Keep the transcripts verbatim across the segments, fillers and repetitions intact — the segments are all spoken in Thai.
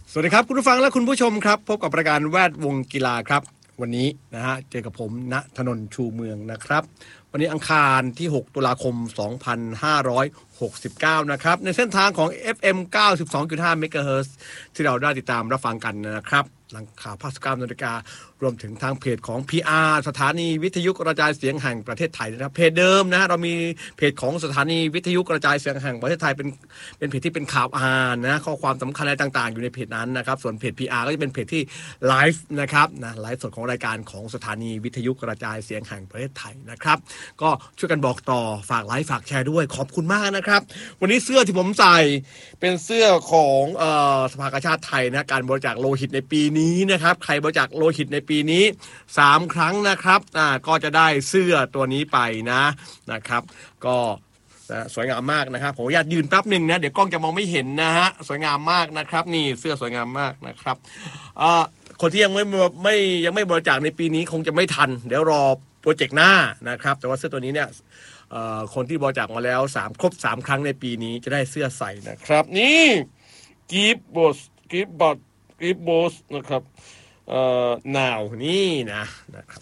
สวัสดีครับคุณผู้ฟังและคุณผู้ชมครับพบกับรายการแวดวงกีฬาครับวันนี้นะฮะเจอกับผมณถนนชูเมืองนะครับวันนี้อังคารที่หกตุลาคมสองพันห้าร้อยหกสิบเก้านะครับในเส้นทางของ เอฟ เอ็ม เก้าสิบสองจุดห้า เมกะเฮิรตซ์ที่เราได้ติดตามรับฟังกันนะครับหลังข่าวภาคสิบเก้านาฬิการวมถึงทางเพจของ พี อาร์ สถานีวิทยุกระจายเสียงแห่งประเทศไทยนะครับเพจเดิมนะฮะเรามีเพจของสถานีวิทยุกระจายเสียงแห่งประเทศไทยเป็นเป็นเพจที่เป็นข่าวอ่านนะข้อความสำคัญอะไรต่างๆอยู่ในเพจนั้นนะครับส่วนเพจ พี อาร์ ก็จะเป็นเพจที่ไลฟ์นะครับนะไลฟ์สดของรายการของสถานีวิทยุกระจายเสียงแห่งประเทศไทยนะครับก็ช่วยกันบอกต่อฝากไลฟ์ฝากแชร์ด้วยขอบคุณมากนะครับวันนี้เสื้อที่ผมใส่เป็นเสื้อของเอ่อสภากาชาดไทยนะการบริจาคโลหิตในปีนี้นะครับใครบริจาคโลหิตในปีนี้สามครั้งนะครับอ่าก็จะได้เสื้อตัวนี้ไปนะนะครับก็นะสวยงามมากนะครับผมอยากยืนแป๊บหนึ่งนะเดี๋ยวกล้องจะมองไม่เห็นนะฮะสวยงามมากนะครับนี่เสื้อสวยงามมากนะครับเอ่อคนที่ยังไม่ไม่ยังไม่บริจาคในปีนี้คงจะไม่ทันเดี๋ยวรอโปรเจกต์หน้านะครับแต่ว่าเสื้อตัวนี้เนี่ยเอ่อคนที่บริจาคมาแล้วสามครบสามครั้งในปีนี้จะได้เสื้อใส่นะครับนี่กิฟต์บอสกิฟต์บอสกิฟต์บอสนะครับเอ่อ now นี่นะนะครับ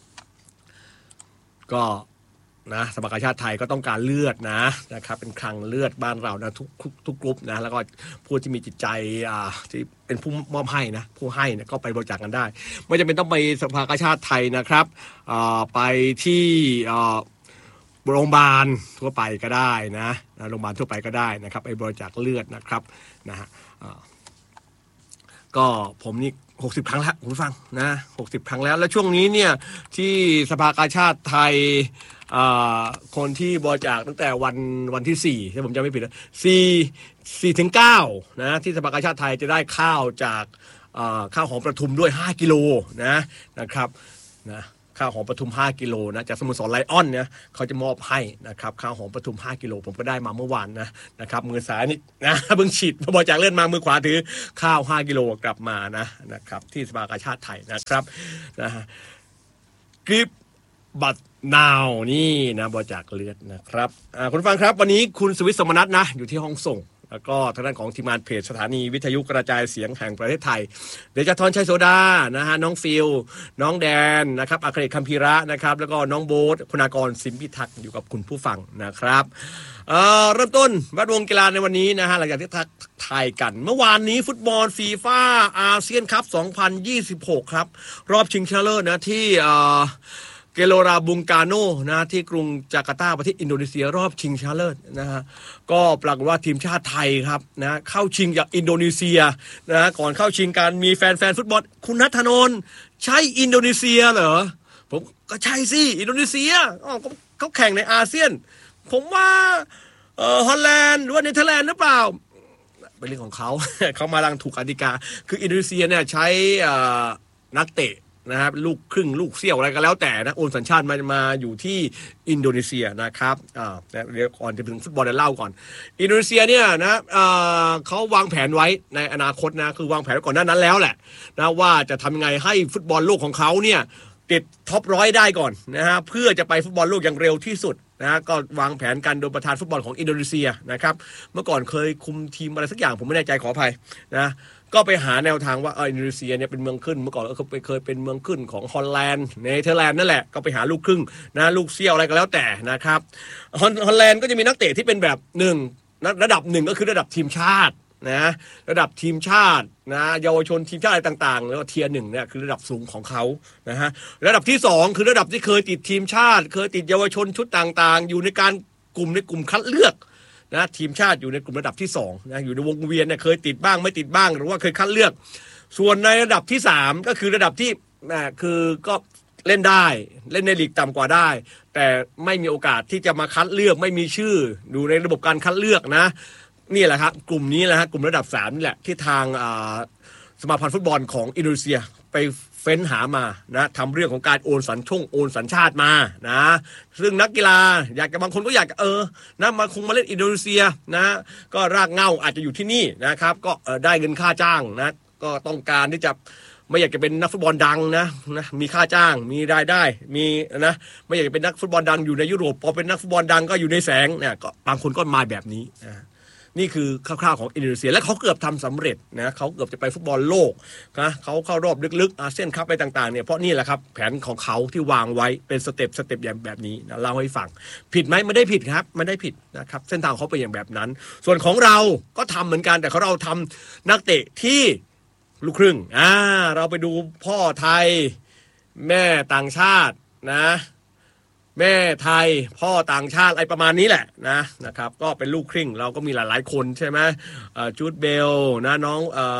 ก็นะสภากาชาดไทยก็ต้องการเลือดนะนะครับเป็นคลังเลือดบ้านเรานะทุกทุกทุกกลุ่มนะแล้วก็ผู้ที่มีจิตใจอ่าที่เป็นผู้มอบให้นะผู้ให้นะก็ไปบริจาคกันได้ไม่จำเป็นต้องไปสภากาชาดไทยนะครับอ่าไปที่อ่าโรงพยาบาลทั่วไปก็ได้นะโรงพยาบาลทั่วไปก็ได้นะครับไปบริจาคเลือดนะครับนะฮะก็ผมนี่หกสิบครั้งแล้วคุณฟังนะหกสิบครั้งแล้วแล้วช่วงนี้เนี่ยที่สภากาชาดไทยคนที่บริจาคตั้งแต่วันวันที่สี่ถ้าผมจำไม่ผิดนะสี่สี่ถึงเก้านะที่สภากาชาดไทยจะได้ข้าวจากข้าวหอมประทุมด้วยห้ากิโลนะนะครับนะข้าวหอมปทุมห้ากิโลนะจากสโมสรไลออนเนี่ยเขาจะมอบให้นะครับข้าวหอมปทุมห้ากิโลผมก็ได้มาเมื่อวานนะนะครับมือซ้ายนี่นะเพิ่งฉีดบริจาคเลือดมามือขวาถือข้าวห้ากิโลกลับมานะนะครับที่สภากาชาดไทยนะครับนะกริปบัตนาวนี่นะบริจาคเลือดนะครับคุณฟังครับวันนี้คุณสวิทย์สมนัสนะอยู่ที่ห้องส่งแล้วก็ทางด้านของทีมงานเพจสถานีวิทยุกระจายเสียงแห่งประเทศไทยเดชธรชัยโสดานะฮะน้องฟิลน้องแดนนะครับอัครเดชคัมพีระนะครับแล้วก็น้องโบ๊ทคุณากรสิมพิทักษ์อยู่กับคุณผู้ฟังนะครับเอ่อเริ่มต้นแวดวงกีฬาในวันนี้นะฮะหลังจากที่ทักทายกันเมื่อวานนี้ฟุตบอลฟีฟ่าอาเซียนคัพสองพันยี่สิบหกครับรอบชิงชนะเลิศนะที่เอ่อเกโลราบุงกาโนนะที่กรุงจาการ์ตาประเทศอินโดนีเซียรอบชิงชนะเลิศนะฮะก็ปรากฏว่าทีมชาติไทยครับนะเข้าชิงจากอินโดนีเซียนะก่อนเข้าชิงการมีแฟนแฟนฟุตบอลคุณณัฐนนท์ใช่อินโดนีเซียเหรอผมก็ใช่สิอินโดนีเซียอ๋อเขาแข่งในอาเซียนผมว่าเอ่อฮอลแลนด์หรือว่าเนเธอร์แลนด์หรือเปล่าเป็นเรื่องของเขา เขามาลังถูกกติกาคืออินโดนีเซียเนี่ยใช้นักเตะนะครับลูกครึ่งลูกเซี่ยวอะไรก็แล้วแต่นะโอนสัญชาติมามาอยู่ที่อินโดนีเซียนะครับอ่าเดี๋ยวก่อนจะถึงฟุตบอลเดี๋ยวเล่าก่อนอินโดนีเซียเนี่ยนะอ่าเขาวางแผนไว้ในอนาคตนะคือวางแผนก่อนหน้านั้นแล้วแหละนะว่าจะทำยังไงให้ฟุตบอลโลกของเขาเนี่ยติดท็อปร้อยได้ก่อนนะฮะเพื่อจะไปฟุตบอลโลกอย่างเร็วที่สุดนะก็วางแผนกันโดยประธานฟุตบอลของอินโดนีเซียนะครับเมื่อก่อนเคยคุมทีมอะไรสักอย่างผมไม่แน่ใจขออภัยนะก็ไปหาแนวทางว่าอินโดนีเซียเนี่ยเป็นเมืองขึ้นเมื่อก่อนก็เคยเป็นเมืองขึ้นของฮอลแลนด์เนเธอร์แลนด์นั่นแหละก็ไปหาลูกครึ่งนะลูกเซี่ยวอะไรก็แล้วแต่นะครับฮอลแลนด์ก็จะมีนักเตะที่เป็นแบบหนึ่งระดับหนึ่งก็คือระดับทีมชาตินะระดับทีมชาตินะเยาวชนทีมชาติอะไรต่างๆแล้วก็เทียร์หนึ่งเนี่ยคือระดับสูงของเขานะฮะระดับที่สองคือระดับที่เคยติดทีมชาติเคยติดเยาวชนชุดต่างๆอยู่ในการกลุ่มในกลุ่มคัดเลือกนะทีมชาติอยู่ในกลุ่มระดับที่สองนะอยู่ในวงเวียนเนี่ยเคยติดบ้างไม่ติดบ้างหรือว่าเคยคัดเลือกส่วนในระดับที่สามก็คือระดับที่นะคือก็เล่นได้เล่นในลีกต่ำกว่าได้แต่ไม่มีโอกาสที่จะมาคัดเลือกไม่มีชื่ออยู่ในระบบการคัดเลือกนะนี่แหละครับกลุ่มนี้แหละฮะกลุ่มระดับสามนี่แหละที่ทางสมาพันธ์ฟุตบอลของอินโดนีเซียไปเฟ้นหามานะทำเรื่องของการโอนสัญชงโอนสัญชาติมานะซึ่งนักกีฬาอยากจะบางคนก็อยากเออนะมาคงมาเล่นอินโดนีเซียนะก็รากเหง้าอาจจะอยู่ที่นี่นะครับก็ได้เงินค่าจ้างนะก็ต้องการที่จะไม่อยากจะเป็นนักฟุตบอลดังนะนะมีค่าจ้างมีรายได้มีนะไม่อยากจะเป็นนักฟุตบอลดังอยู่ในยุโรปพอเป็นนักฟุตบอลดังก็อยู่ในแสงเนี่ยก็บางคนก็มาแบบนี้นะนี่คือคร่าวๆของอินโดนีเซียและเขาเกือบทำสำเร็จนะเขาเกือบจะไปฟุตบอลโลกนะเขาเข้ารอบลึกๆอาเซียนคัพไปต่างๆเนี่ยเพราะนี่แหละครับแผนของเขาที่วางไว้เป็นสเต็ปสเต็ปอย่างแบบนี้นะเล่าให้ฟังผิดไหมไม่ได้ผิดครับไม่ได้ผิดนะครับเส้นทางเขาเป็นอย่างแบบนั้นส่วนของเราก็ทำเหมือนกันแต่เขาเราทำนักเตะที่ลูกครึ่งอ่าเราไปดูพ่อไทยแม่ต่างชาตินะแม่ไทยพ่อต่างชาติอะไรประมาณนี้แหละนะนะครับก็เป็นลูกครึ่งเราก็มีหลายๆคนใช่ไหมจูดเบลนะน้อง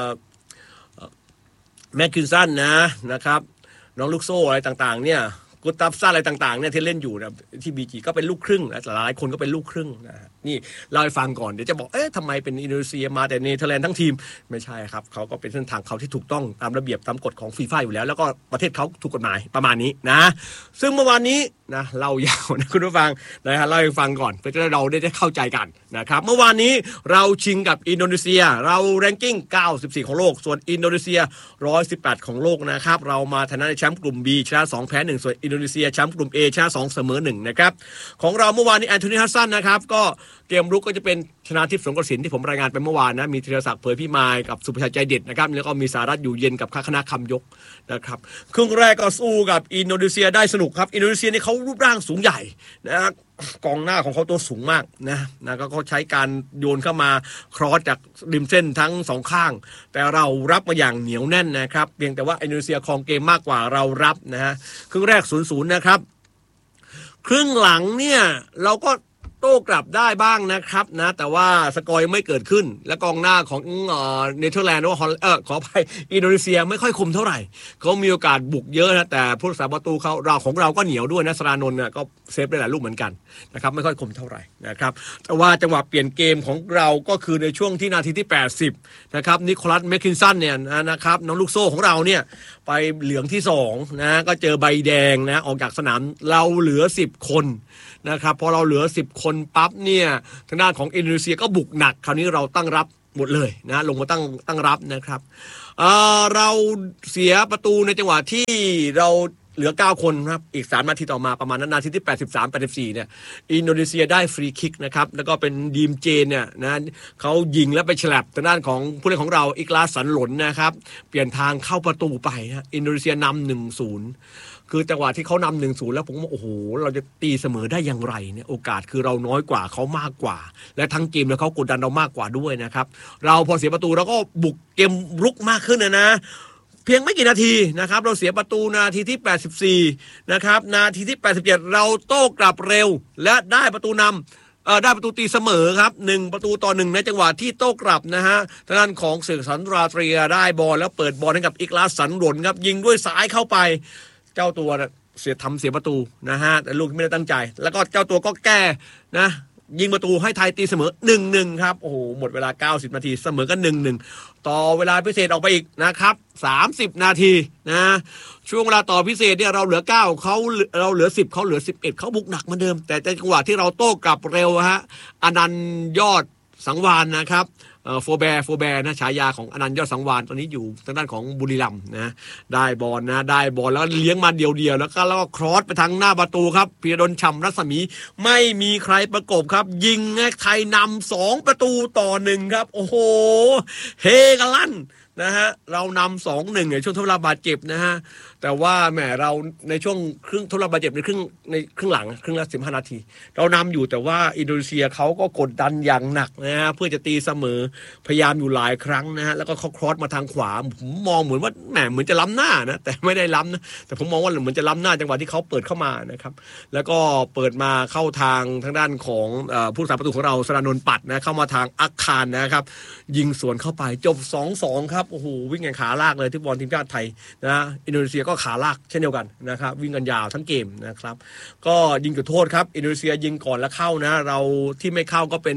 แม็กคินสันนะนะครับน้องลูกโซ่อะไรต่างๆเนี่ยกุตับซ่าอะไรต่างๆเนี่ยที่เล่นอยู่นะที่บีจีก็เป็นลูกครึ่งและหลายคนก็เป็นลูกครึ่งนะนี่เล่าให้ฟังก่อนเดี๋ยวจะบอกเอ๊ะทำไมเป็นอินโดนีเซียมาแต่เนเธอร์แลนด์ทั้งทีมไม่ใช่ครับเขาก็เป็นเส้นทางเขาที่ถูกต้องตามระเบียบตามกฎของฟีฟ่าอยู่แล้วแล้วก็ประเทศเขาถูกกฎหมายประมาณนี้นะซึ่งเมื่อวานนี้นะเล่ายาวนะคุณผู้ฟังนะฮะเล่าให้ฟังก่อนเพื่อจะเราได้เข้าใจกันนะครับเมื่อวานนี้เราชิงกับอินโดนีเซียเราแรงกิ้งเก้าสิบสี่ของโลกส่วนอินโดนีเซียหนึ่งร้อยสิบแปดของโลกนะครับเรามาชนะในแชมป์กลุ่ม B ชนะสองแพ้หนึ่งส่วนอินโดนีเซียแชมป์กลุ่ม A ชนะสองเสมอหนึ่งนะครับของเราเมื่อวานนี้แอนโทนีฮัสซันนะครับก็เกมรุกก็จะเป็นชนาทิพย์สงกระสินที่ผมรายงานไปเมื่อวานนะมีธีรศักดิ์เผยพิมายกับสุภชัยใจเด็ดนะครับแล้วก็มีสารัตน์อยู่เย็นกับคณะคำยกนะครับครึ่งแรกก็สู้กับอินโดนีเซียได้สนุกครับอินโดนีเซียนี่เขารูปร่างสูงใหญ่นะกองหน้าของเขาตัวสูงมากนะนะก็เขาใช้การโยนเข้ามาครอสจากริมเส้นทั้งสองข้างแต่เรารับมาอย่างเหนียวแน่นนะครับเพียงแต่ว่าอินโดนีเซียครองเกมมากกว่าเรารับนะฮะครึ่งแรก ศูนย์ศูนย์ นะครับครึ่งหลังเนี่ยเราก็โต้กลับได้บ้างนะครับนะแต่ว่าสกอร์ยังไม่เกิดขึ้นและกองหน้าของเอ่อเนเธอร์แลนด์ว่าเออขออภัยอินโดนีเซียไม่ค่อยคมเท่าไหร่เขามีโอกาสบุกเยอะนะแต่ผู้รักษาประตูเขาเราของเราก็เหนียวด้วยนะสรานนท์เนี่ยก็เซฟได้หลายลูกเหมือนกันนะครับไม่ค่อยคมเท่าไหร่นะครับแต่ว่าจังหวะเปลี่ยนเกมของเราก็คือในช่วงที่นาทีที่แปดสิบนะครับนิโคลัสแมคคินสันเนี่ยนะครับน้องลูกโซ่ของเราเนี่ยไปเหลืองที่สองนะก็เจอใบแดงนะออกจากสนามเราเหลือสิบคนนะครับพอเราเหลือสิบคนปั๊บเนี่ยทางด้านของอินโดนีเซียก็บุกหนักคราวนี้เราตั้งรับหมดเลยนะลงมาตั้งตั้งรับนะครับเอ่อเราเสียประตูในจังหวะที่เราเหลือเก้าคนครับอีกสามนาทีต่อมาประมาณนั้นนาทีที่แปดสิบสาม แปดสิบสี่เนี่ยอินโดนีเซียได้ฟรีคิกนะครับแล้วก็เป็นดีมเจนเนี่ยนะเขายิงแล้วไปฉลับทางด้านของผู้เล่นของเราอิกลาสันหลนนะครับเปลี่ยนทางเข้าประตูไปฮะอินโดนีเซียนำ หนึ่งศูนย์คือจังหวะที่เขานำหนึ่งศูนย์แล้วผมว่าโอ้โหเราจะตีเสมอได้อย่างไรเนี่ยโอกาสคือเราน้อยกว่าเขามากกว่าและทั้งเกมแล้วเขากดดันเรามากกว่าด้วยนะครับเราพอเสียประตูเราก็บุกเกมรุกมากขึ้นนะนะเพียงไม่กี่นาทีนะครับเราเสียประตูนาทีที่แปดสิบสี่นะครับนาทีที่แปดสิบเจ็ดเราโต้กลับเร็วและได้ประตูนำเอ่อได้ประตูตีเสมอครับหนึ่งประตูต่อหนึ่งในจังหวะที่โต้กลับนะฮะทางด้านของเสกสรรราตรีได้บอลแล้วเปิดบอลให้กับอิกลาสสันหลนครับยิงด้วยซ้ายเข้าไปเจ้าตัวเสียทำเสียประตูนะฮะแต่ลูกไม่ได้ตั้งใจแล้วก็เจ้าตัวก็แก้นะยิงประตูให้ไทยตีเสมอ หนึ่งหนึ่ง ครับโอ้โหหมดเวลาเก้าสิบนาทีเสมอกัน หนึ่งหนึ่ง ต่อเวลาพิเศษออกไปอีกนะครับสามสิบนาทีนะช่วงเวลาต่อพิเศษเนี่ยเราเหลือเก้าเขาเราเหลือสิบเขาเหลือสิบเอ็ดเขาบุกหนักเหมือนเดิมแต่จังหวะที่เราโต้กลับเร็วฮะอนันต์ยอดสังวานนะครับโฟแบร์โฟแบร์นะฉายาของอนันต์ยอดสังวานตอนนี้อยู่ทางด้านของบุรีรัมย์นะได้บอลนะได้บอลแล้วเลี้ยงมาเดียวๆแล้วก็แล้วก็ครอสไปทางหน้าประตูครับพีรดลฉ่ำรัศมีไม่มีใครประกบครับยิงไทยนำสองประตูต่อหนึ่งครับโอ้โหเฮกันลั่นนะฮะเรานำสองหนึ่งในช่วงทดเวลาบาดเจ็บนะฮะแต่ว่าแหมเราในช่วงครึ่งทดเวลาบาดเจ็บในครึ่งในครึ่งหลังครึ่งละสิบห้านาทีเรานำอยู่แต่ว่าอินโดนีเซียเขาก็กดดันอย่างหนักนะฮะเพื่อจะตีเสมอพยายามอยู่หลายครั้งนะฮะแล้วก็เขาครอสมาทางขวาผมมองเหมือนว่าแหมเหมือนจะล้ำหน้านะแต่ไม่ได้ล้ำนะแต่ผมมองว่าเหมือนจะล้ำหน้าจังหวะที่เขาเปิดเข้ามานะครับแล้วก็เปิดมาเข้าทางทางด้านของผู้รักษาประตูของเราสรานนท์ปัดนะเข้ามาทางอัคคารนะครับยิงสวนเข้าไปจบ สองสอง ครับโอ้โหวิ่งกันขาลากเลยที่บอลทีมชาติไทยนะอินโดนีเซียก็ขาลากเช่นเดียวกันนะครับวิ่งกันยาวทั้งเกมนะครับก็ยิงจุดโทษครับอินโดนีเซียยิงก่อนแล้วเข้านะเราที่ไม่เข้าก็เป็น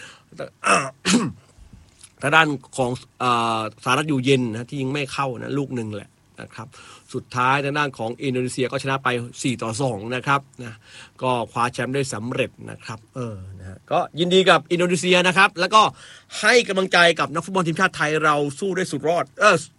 ทางด้านของสหรัฐอยู่เย็นนะที่ยิงไม่เข้านะลูกหนึ่งแหละนะครับสุดท้ายทางด้านของอินโดนีเซียก็ชนะไปสี่ต่อสองนะครับนะก็คว้าแชมป์ได้สำเร็จนะครับเออนะก็ยินดีกับอินโดนีเซียนะครับแล้วก็ให้กำลังใจกับนักฟุตบอลทีมชาติไทยเราสู้ได้สุดรอดเออ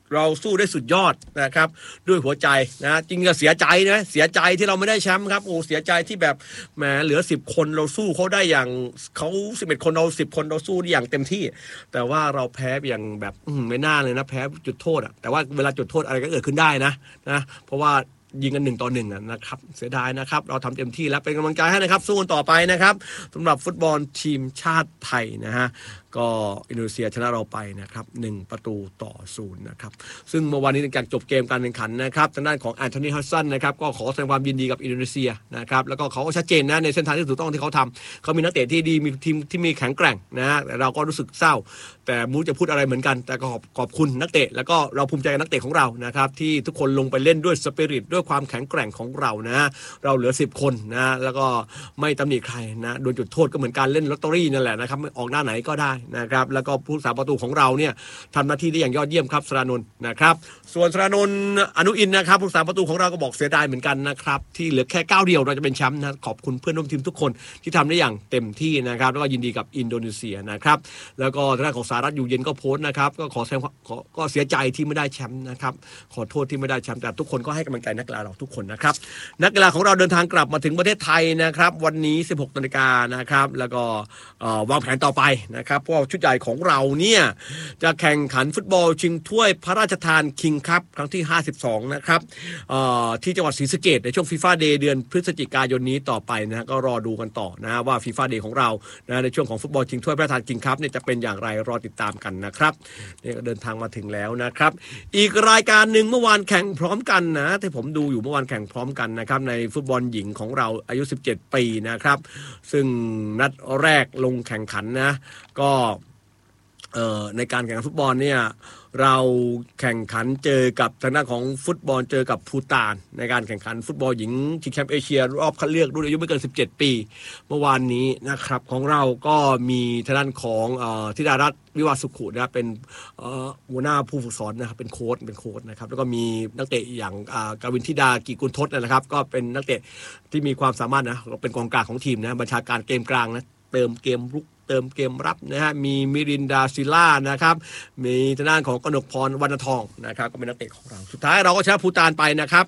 เราสู้ได้สุดยอดนะครับด้วยหัวใจนะจริงก็เสียใจนะเสียใจที่เราไม่ได้แชมป์ครับโอ้เสียใจที่แบบแหมเหลือสิบคนเราสู้เขาได้อย่างเขาสิบเอ็ดคนเราสิบคนเราสู้ได้อย่างเต็มที่แต่ว่าเราแพ้อย่างแบบไม่น่าเลยนะแพ้จุดโทษอ่ะแต่ว่าเวลาจุดโทษอะไรก็เกิดขึ้นได้นะนะเพราะว่ายิงกันหนึ่งต่อหนึ่งนะครับเสียดายนะครับเราทำเต็มที่แล้วเป็นกำลังใจให้นะครับสู้กันต่อไปนะครับสำหรับฟุตบอลทีมชาติไทยนะฮะก็อินโดนีเซียชนะเราไปนะครับหนึ่งประตูต่อศูนย์นะครับซึ่งเมื่อวานนี้ในการจบเกมการแข่งขันนะครับทางด้านของแอนโทนีฮัสซันนะครับก็ขอแสดงความยินดีกับอินโดนีเซียนะครับแล้วก็เขาก็ชัดเจนนะในเส้นทางที่ถูกต้องที่เขาทำเขามีนักเตะที่ดีมีทีมที่มีแข็งแกร่งนะฮะแต่เราก็รู้สึกเศร้าแต่มูจะพูดอะไรเหมือนกันแต่ก็ขอบขอบคุณนักเตะแล้วก็เราภูมิใจกับนักเตะของเรานะครับที่ทุกคนลงไปเล่นด้วยสปิริตด้วยความแข็งแกร่งของเรานะเราเหลือสิบคนนะแล้วก็ไม่ตำหนิใครนะโดนจุดโทษก็เหมือนการเล่นลอตเตอรี่นั่นแหละนะครับออกหน้าไหนก็ได้นะครับแล้วก็ผู้รักษาประตูของเราเนี่ยทำหน้าที่ได้อย่างยอดเยี่ยมครับสรานนท์นะครับส่วนสรานนท์อนุอินนะครับผู้รักษาประตูของเราก็บอกเสียดายเหมือนกันนะครับที่เหลือแค่ก้าวเดียวเราจะเป็นแชมป์นะขอบคุณเพื่อนร่วมทีมทุกคนที่ทำได้อย่างเต็มที่นะครับแล้วก็ยินดีกับอินโดนีเซียนะครับแล้วก็ทางด้านของสหรัฐอยู่เย็นก็โพสต์นะครับก็ขอแสดงก็เสียใจที่ไม่ได้แชมป์นะครับขอโทษที่ไม่ได้แชมป์แต่ทุกคนก็ให้กำลังใจนักกีฬาเราทุกคนนะครับนักกีฬาของเราเดินทางกลับมาถึงประเทศไทยนะครับวันนี้ สิบหกนาฬิกานะครับแล้วก็วางแผนต่อไปนะครับเพราะชุดใหญ่ของเราเนี่ยจะแข่งขันฟุตบอลชิงถ้วยพระราชทานคิงคัพครั้งที่ห้าสิบสองนะครับที่จังหวัดศรีสะเกษในช่วงฟีฟ่าเดย์เดือนพฤศจิกายนนี้ต่อไปนะก็รอดูกันต่อนะว่าฟีฟ่าเดย์ของเรานะในช่วงของฟุตบอลชิงถ้วยพระราชทานคิงคัพเนี่ยจะเป็นอย่างไรรอติดตามกันนะครับนี่ก็เดินทางมาถึงแล้วนะครับอีกรายการหนึ่งเมื่อวานแข่งพร้อมกันนะที่ผมดูอยู่เมื่อวานแข่งพร้อมกันนะครับในฟุตบอลหญิงของเราอายุสิบเจ็ดปีนะครับซึ่งนัดแรกลงแข่งขันนะก็ในการแข่งขันฟุตบอลเนี่ยเราแข่งขันเจอกับทางด้านของฟุตบอลเจอกับภูฏานในการแข่งขันฟุตบอลหญิงชิงแชมป์เอเชียรอบคัดเลือกรุ่นอายุไม่เกินสิบเจ็ดปีเมื่อวานนี้นะครับของเราก็มีทางด้านของธิดารัตน์วิวาสุขุนะเป็นหัวหน้าผู้ฝึกสอนนะครับเป็นโค้ชเป็นโค้ชนะครับแล้วก็มีนักเตะอย่างกวินธิดากิกุลทศนะครับก็เป็นนักเตะที่มีความสามารถนะเป็นกองกลางของทีมนะบัญชาการเกมกลางนะเติมเกมรุกเติมเกมรับนะฮะมีมิรินดาซิล่านะครับมีทางด้านของกนกพรวรรณทองนะครับก็เป็นนักเตะของเราสุดท้ายเราก็ชนะภูฏานไปนะครับ